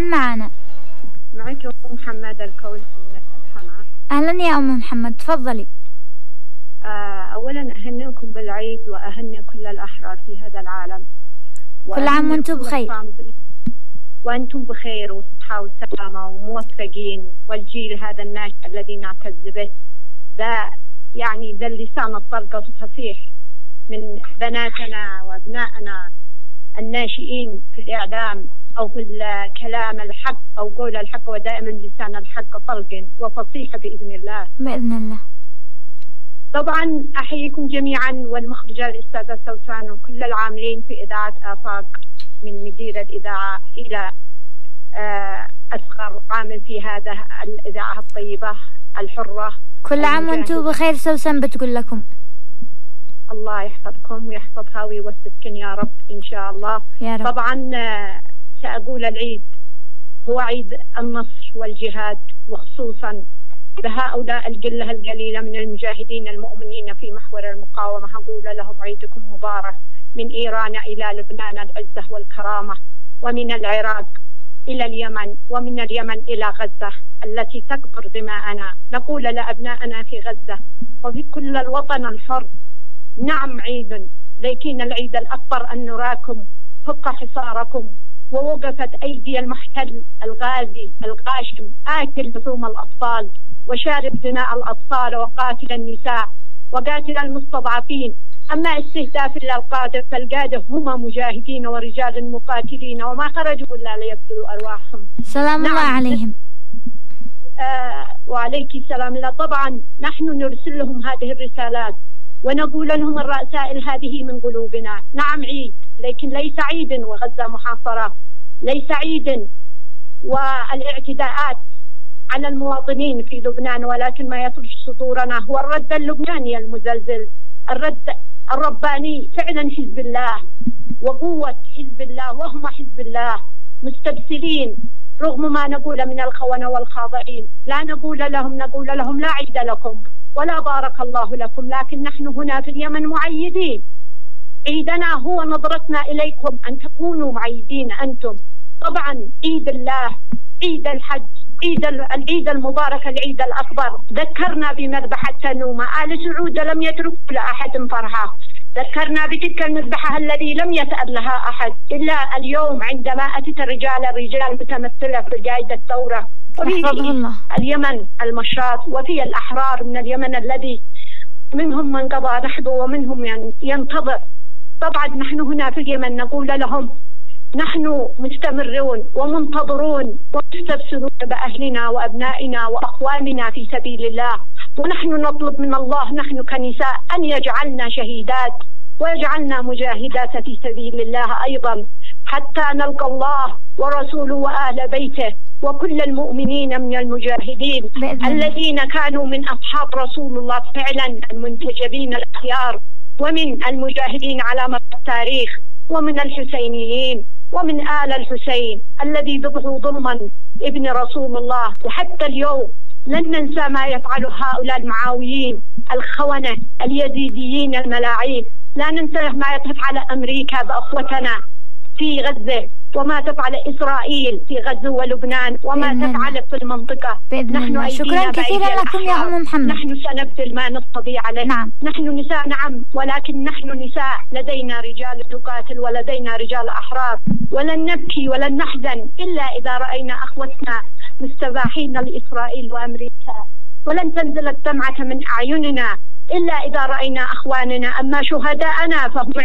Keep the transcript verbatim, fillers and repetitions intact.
من معنا؟ معك أم محمد الكول من الحمام. أهلا يا أم محمد، تفضلي. أولا أهنئكم بالعيد وأهنئ كل الأحرار في هذا العالم. كل عام وأنتم بخير. وأنتم بخير وصحة وسلامة وموفقين، والجيل هذا الناشئ الذي نعتز به ذا يعني ذا اللسان الطلق الفصيح من بناتنا وأبنائنا الناشئين في الإعلام أو في الكلام الحق أو قول الحق، ودائما لسان الحق طلق وفصيح بإذن الله. بإذن الله. طبعا أحييكم جميعا والمخرجة الأستاذة سوسن وكل العاملين في إذاعة آفاق، من مدير الإذاعة إلى أصغر عامل في هذا الإذاعة الطيبة الحرة. كل عام وأنتم بخير. سوسن بتقول لكم الله يحفظكم ويحفظها ويوفقكم يا رب إن شاء الله يا رب. طبعا سأقول العيد هو عيد النصر والجهاد، وخصوصا بهؤلاء القلة القليلة من المجاهدين المؤمنين في محور المقاومة. أقول لهم عيدكم مبارك، من إيران إلى لبنان العزة والكرامة، ومن العراق إلى اليمن، ومن اليمن إلى غزة التي تكبر دماءنا. نقول لأبنائنا في غزة وفي كل الوطن الحر نعم عيد، لكن العيد الأكبر أن نراكم فك حصاركم ووقفت أيدي المحتل الغازي الغاشم آكل لحوم الأطفال وشارب دماء الأطفال وقاتل النساء وقاتل المستضعفين. أما استهداف للقادة فالقادة هم مجاهدين ورجال مقاتلين وما خرجوا إلا ليبذلوا أرواحهم. سلام نعم. الله عليهم. آه وعليك السلام. لا طبعا نحن نرسل لهم هذه الرسالات ونقول لهم الرسائل هذه من قلوبنا. نعم عيد، لكن ليس عيد وغزة محاصرة، ليس عيد والاعتداءات على المواطنين في لبنان، ولكن ما يفرش صدورنا هو الرد اللبناني المزلزل، الرد الرباني. فعلا حزب الله وقوة حزب الله وهم حزب الله مستبسلين رغم ما نقول من الخونة والخاضعين. لا نقول لهم نقول لهم لا عيد لكم ولا بارك الله لكم، لكن نحن هنا في اليمن معيدين. عيدنا هو نظرتنا إليكم أن تكونوا معيدين أنتم. طبعا عيد الله، عيد الحج، عيد العيد المبارك، العيد الأكبر. ذكرنا بمذبحة تنومة، آل سعود لم يتركوا لأحد فرحة. ذكرنا بتلك المذبحة الذي لم يسأل لها أحد إلا اليوم عندما أتت الرجال الرجال متمثلة في قائدة الثورة وفي اليمن المشاط وفي الأحرار من اليمن الذي منهم من قضى نحبه ومنهم ينتظر. طبعا نحن هنا في اليمن نقول لهم نحن مستمرون ومنتظرون ومستبصرون بأهلنا وأبنائنا وأخواننا في سبيل الله، ونحن نطلب من الله نحن كنساء أن يجعلنا شهيدات ويجعلنا مجاهدات في سبيل الله أيضا، حتى نلقى الله ورسوله وآل بيته وكل المؤمنين من المجاهدين الذين كانوا من أصحاب رسول الله فعلا المنتجبين الأخيار، ومن المجاهدين على مر التاريخ، ومن الحسينيين، ومن آل الحسين الذي ذبحوا ظلما ابن رسول الله. وحتى اليوم لن ننسى ما يفعل هؤلاء المعاويين الخونة اليزيديين الملاعين. لا ننسى ما تفعل أمريكا بأخوتنا في غزة، وما تفعل إسرائيل في غزة ولبنان، وما تفعل في المنطقة. نحن شكرا كثيرا لكم يا أم محمد. نحن سنبذل ما نستطيع عليه. نعم. نحن نساء نعم، ولكن نحن نساء لدينا رجال تقاتل ولدينا رجال أحرار، ولن نبكي ولن نحزن إلا إذا رأينا أخوتنا مستباحين لإسرائيل وأمريكا، ولن تنزل الدمعة من أعيننا إلا إذا رأينا أخواننا. أما شهداءنا فهم